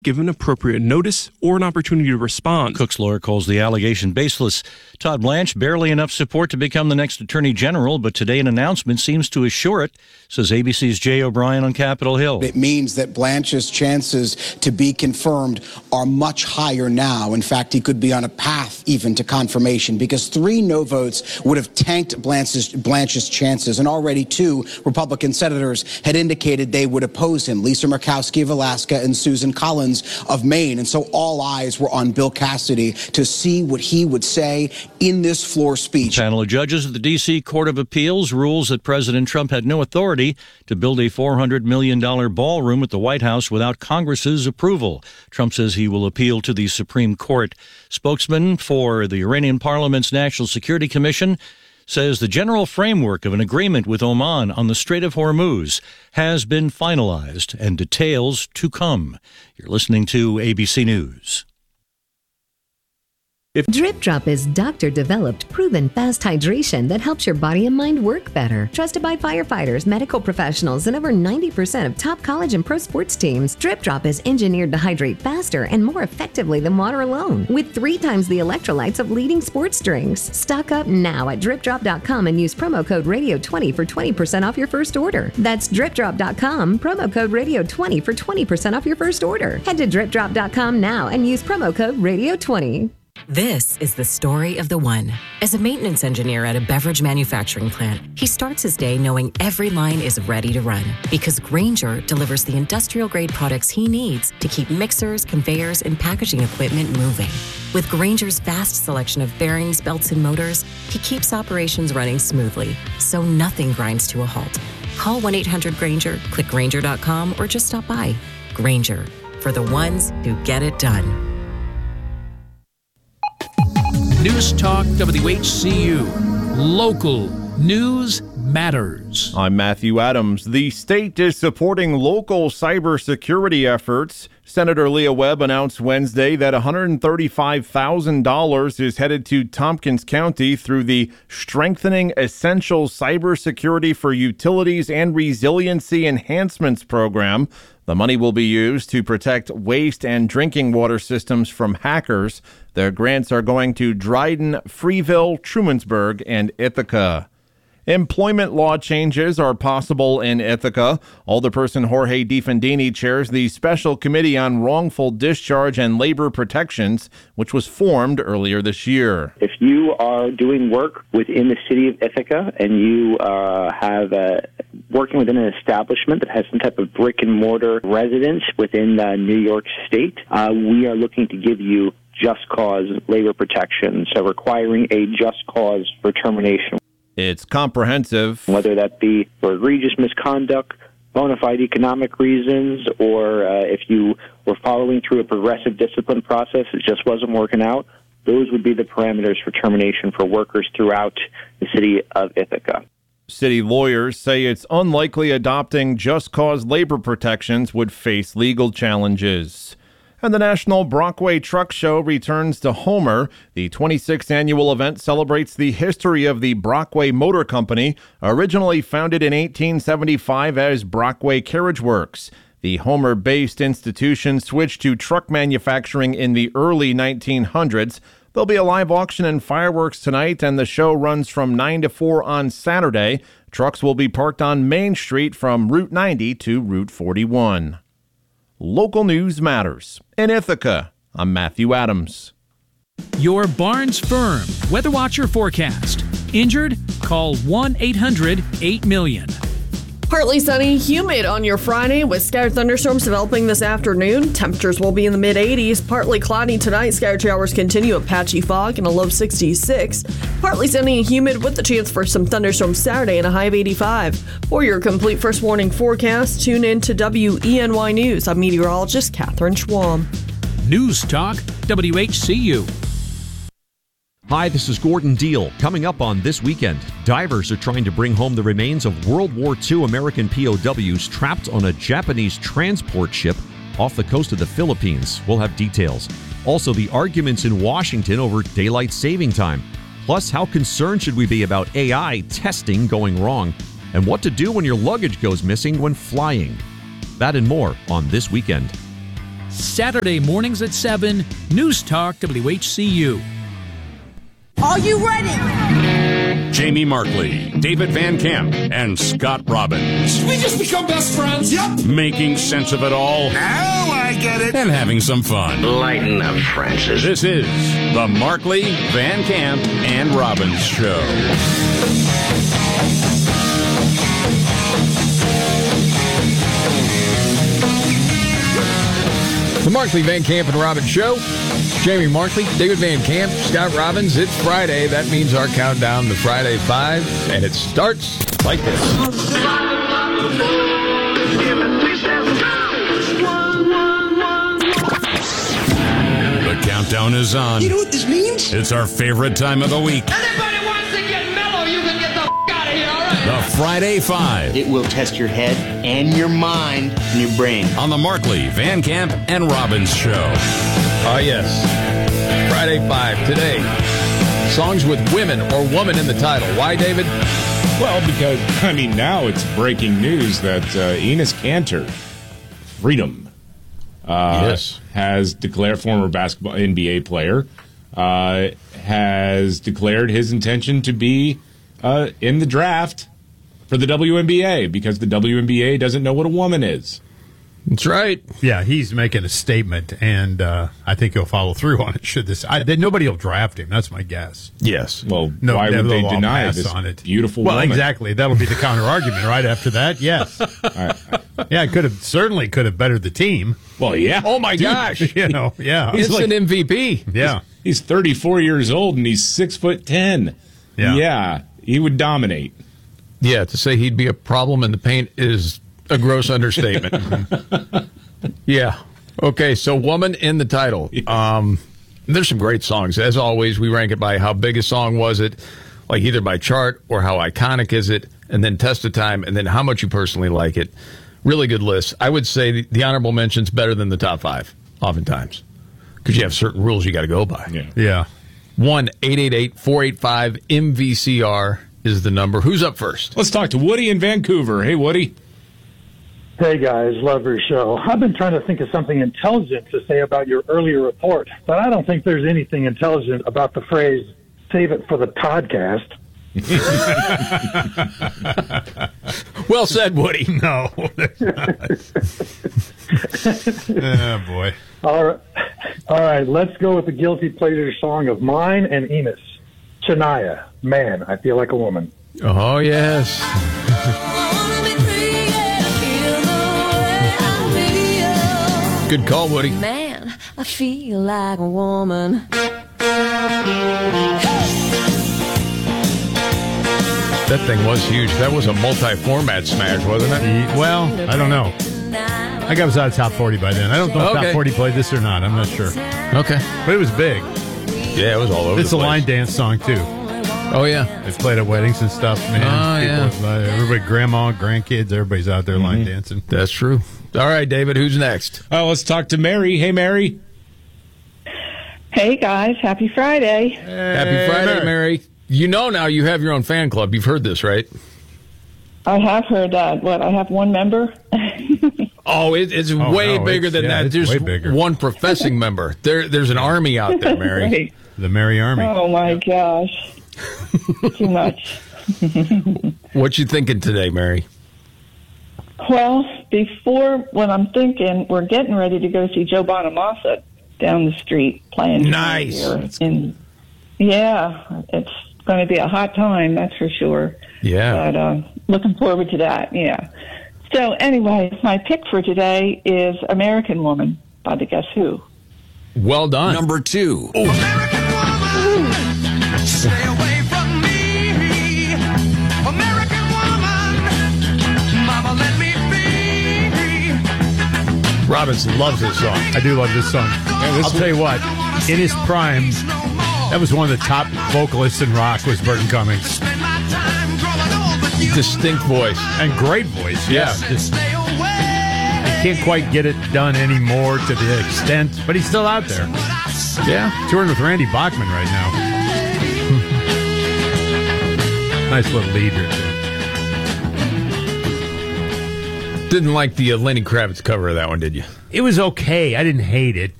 given appropriate notice or an opportunity to respond. Cook's lawyer calls the allegation baseless. Todd Blanche, barely enough support to become the next attorney general, but today an announcement seems to assure it, says ABC's Jay O'Brien on Capitol Hill. It means that Blanche's chances to be confirmed are much higher now. In fact, he could be on a path even to confirmation, because 3 no votes would have tanked Blanche's chances, and already 2 Republican senators had indicated they would oppose him, Lisa Murkowski of Alaska and Susan Collins of Maine. And so all eyes were on Bill Cassidy to see what he would say in this floor speech. A panel of judges at the D.C. Court of Appeals rules that President Trump had no authority to build a $400 million ballroom at the White House without Congress's approval. Trump says he will appeal to the Supreme Court. Spokesman for the Iranian Parliament's National Security Commission says the general framework of an agreement with Oman on the Strait of Hormuz has been finalized and details to come. You're listening to ABC News. Drip Drop is doctor-developed, proven fast hydration that helps your body and mind work better. Trusted by firefighters, medical professionals, and over 90% of top college and pro sports teams, Drip Drop is engineered to hydrate faster and more effectively than water alone, with 3 times the electrolytes of leading sports drinks. Stock up now at DripDrop.com and use promo code Radio20 for 20% off your first order. That's DripDrop.com, promo code Radio20 for 20% off your first order. Head to DripDrop.com now and use promo code Radio20. This is the story of the one. As a maintenance engineer at a beverage manufacturing plant, he starts his day knowing every line is ready to run, because Grainger delivers the industrial-grade products he needs to keep mixers, conveyors, and packaging equipment moving. With Grainger's vast selection of bearings, belts, and motors, he keeps operations running smoothly, so nothing grinds to a halt. Call 1-800-GRAINGER, click Grainger.com, or just stop by. Grainger, for the ones who get it done. News Talk WHCU. Local news matters. I'm Matthew Adams. The state is supporting local cybersecurity efforts. Senator Leah Webb announced Wednesday that $135,000 is headed to Tompkins County through the Strengthening Essential Cybersecurity for Utilities and Resiliency Enhancements program. The money will be used to protect waste and drinking water systems from hackers. Their grants are going to Dryden, Freeville, Trumansburg, and Ithaca. Employment law changes are possible in Ithaca. Alderperson Jorge DiFendini chairs the Special Committee on Wrongful Discharge and Labor Protections, which was formed earlier this year. If you are doing work within the city of Ithaca and you have working within an establishment that has some type of brick-and-mortar residence within New York State, we are looking to give you just cause labor protection, so requiring a just cause for termination. It's comprehensive. Whether that be for egregious misconduct, bona fide economic reasons, or if you were following through a progressive discipline process, it just wasn't working out, those would be the parameters for termination for workers throughout the city of Ithaca. City lawyers say it's unlikely adopting just cause labor protections would face legal challenges. And the National Brockway Truck Show returns to Homer. The 26th annual event celebrates the history of the Brockway Motor Company, originally founded in 1875 as Brockway Carriage Works. The Homer-based institution switched to truck manufacturing in the early 1900s. There'll be a live auction and fireworks tonight, and the show runs from 9 to 4 on Saturday. Trucks will be parked on Main Street from Route 90 to Route 41. Local news matters. In Ithaca, I'm Matthew Adams. Your Barnes Firm Weather Watcher forecast. Injured? Call 1-800-8-million. Partly sunny, humid on your Friday with scattered thunderstorms developing this afternoon. Temperatures will be in the mid-80s. Partly cloudy tonight. Scattered showers continue with patchy fog and a low of 66. Partly sunny and humid with the chance for some thunderstorms Saturday and a high of 85. For your complete first warning forecast, tune in to WENY News. I'm meteorologist Catherine Schwam. News Talk WHCU. Hi, this is Gordon Deal. Coming up on This Weekend, divers are trying to bring home the remains of World War II American POWs trapped on a Japanese transport ship off the coast of the Philippines. We'll have details. Also, the arguments in Washington over daylight saving time. Plus, how concerned should we be about AI testing going wrong? And what to do when your luggage goes missing when flying. That and more on This Weekend. Saturday mornings at 7, News Talk WHCU. Are you ready? Jamie Markley, David Van Camp, and Scott Robbins. Did we just become best friends? Yep. Making sense of it all. Now I get it. And having some fun. Lighten up, Francis. This is the Markley, Van Camp, and Robbins Show. The Markley, Van Camp, and Robbins Show. Jamie Markley, David Van Camp, Scott Robbins. It's Friday. That means our countdown to Friday 5, and it starts like this. The countdown is on. You know what this means? It's our favorite time of the week. Anybody wants to get mellow, you can get the out of here, all right? The Friday 5. It will test your head and your mind and your brain. On the Markley, Van Camp, and Robbins Show. Oh, yes. Friday 5 today. Songs with women or woman in the title. Why, David? Well, because, now it's breaking news that Enes Kanter, Freedom, has declared, former basketball NBA player, has declared his intention to be in the draft for the WNBA because the WNBA doesn't know what a woman is. That's right. Yeah, he's making a statement, and I think he'll follow through on it. Should this? Nobody will draft him. That's my guess. Yes. Well, why would they deny this on it? Beautiful woman? Well, exactly. That'll be the counter argument right after that. Yes. Yeah, it certainly could have bettered the team. Well, yeah. Oh my gosh. Yeah. He's an MVP. Yeah. He's 34 years old and he's 6'10". Yeah. He would dominate. Yeah. To say he'd be a problem in the paint is a gross understatement. Yeah. Okay, so woman in the title. There's some great songs. As always, we rank it by how big a song was it, like either by chart or how iconic is it, and then test of time, and then how much you personally like it. Really good list. I would say the honorable mention's better than the top 5, oftentimes, because you have certain rules you got to go by. Yeah. 1-888-485-MVCR is the number. Who's up first? Let's talk to Woody in Vancouver. Hey, Woody. Hey, guys. Love your show. I've been trying to think of something intelligent to say about your earlier report, but I don't think there's anything intelligent about the phrase, save it for the podcast. Well said, Woody. No. Oh, boy. All right. Let's go with the guilty pleasure song of mine and Enos. Shania, Man, I Feel Like a Woman. Oh, yes. Good call, Woody. Man, I feel like a woman. That thing was huge. That was a multi-format smash, wasn't it? Well, I don't know. I think I was out of top 40 by then. I don't know if top 40 played this or not. I'm not sure. Okay. But it was big. Yeah, it was all over It's the a place. line dance song, too. Oh, yeah. It's played at weddings and stuff, man. Everybody, grandma, grandkids, everybody's out there line dancing. That's true. All right, David, who's next? Let's talk to Mary. Hey, Mary. Hey, guys. Happy Friday. Happy Friday, Mary. You know now you have your own fan club. You've heard this, right? I have heard that. What, I have one member? It's way bigger than that. It's There's way bigger. one professing member. There's an army out there, Mary. Right. The Mary Army. Oh, my gosh. Too much. What you thinking today, Mary? Well, what I'm thinking, we're getting ready to go see Joe Bonamassa down the street playing. Nice. Yeah, it's going to be a hot time, that's for sure. Yeah. But looking forward to that, yeah. So anyway, my pick for today is American Woman by the Guess Who. Well done. Number 2. American woman, stay away from me. American woman, mama, let me be. Robbins loves this song. I do love this song. I'll tell you what, in his prime, that was one of the top vocalists in rock was Burton Cummings. Distinct voice. And great voice, yeah. Yeah. Just, I can't quite get it done anymore to the extent, but he's still out there. Yeah. Touring with Randy Bachman right now. Nice little lead right there. Didn't like the Lenny Kravitz cover of that one, did you? It was okay. I didn't hate it.